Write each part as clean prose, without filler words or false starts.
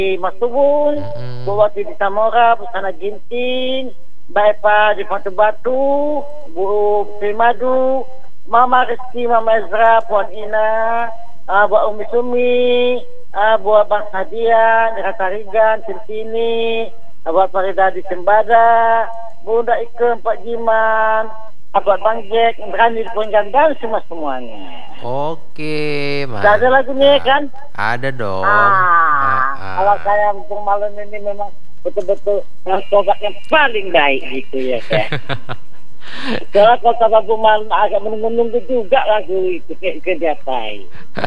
Mas Tubun, Bu Wati di Samora, Bu Sana Ginting, Mbak Eva di Batu Batu, Bu Primadu, Mama Rizky, Mama Ezra, Puan Ina, Bu Umi Sumi, Bu Abang Sadia, Nira Tarigan, Sintini, Abang Farida di Sembada, Bunda Ikem, Pak Jiman, Abang Bang Jack, Indrani di Penggan, dan semuanya. Oke, Sudah ada lagunya kan? Ada dong. Kalau saya untuk malam ini memang betul-betul sobat yang paling baik gitu ya kan. Soalnya kalau sama Bu Malam agak menunggu juga lagu itu ke Japai.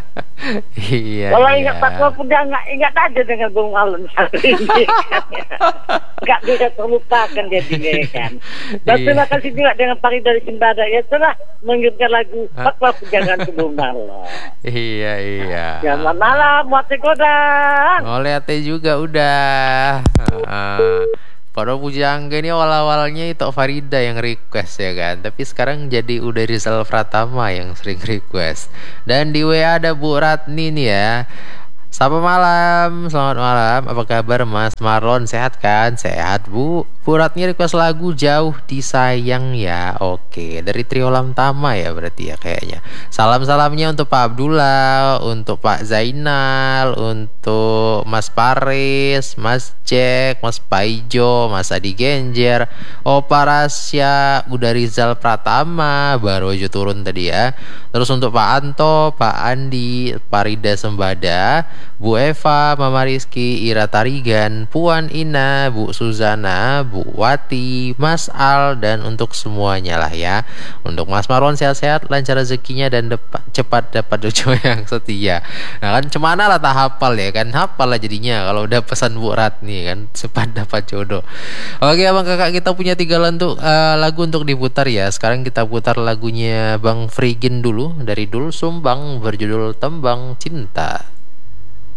Iya. Kalau ingat Pak Kau udah nggak ingat aja dengan Bu Malam satu ini. Nggak bisa terlupakan jadinya kan. Dan terima kasih juga dengan Pari dari Simbada ya telah mengirimkan lagu Pak Kau jangan ke Bu Malam. Iya. Selamat malam, Wate Godang. Oleh Ate juga udah. Pada Pujangga ini awal-awalnya itu Farida yang request ya kan. Tapi sekarang jadi udah Rizal Pratama yang sering request. Dan di WA ada Bu Ratni nih ya. Selamat malam, selamat malam. Apa kabar Mas Marlon? Sehat kan? Sehat Bu. Bu Ratni request lagu Jauh Disayang ya. Oke, dari Trio Lamtama ya berarti ya kayaknya. Salam-salamnya untuk Pak Abdullah, untuk Pak Zainal, untuk Mas Paris, Mas Jack, Mas Paijo, Mas Adi Genjer, Opa Rasya, udah Rizal Pratama, baru aja turun tadi ya. Terus untuk Pak Anto, Pak Andi, Parida Sembada, Bu Eva, Mama Rizky, Ira Tarigan, Puan Ina, Bu Suzana, Bu Wati, Mas Al, dan untuk semuanya lah ya. Untuk Mas Marwan sehat-sehat, lancar rezekinya, dan cepat dapat jodoh yang setia. Nah kan cemana lah tak hafal ya kan. Hafal lah jadinya kalau udah pesan Bu Ratni kan, cepat dapat jodoh. Oke abang kakak, kita punya 3 lagu untuk diputar ya. Sekarang kita putar lagunya Bang Frigin dulu, dari Dul Sumbang, berjudul Tembang Cinta.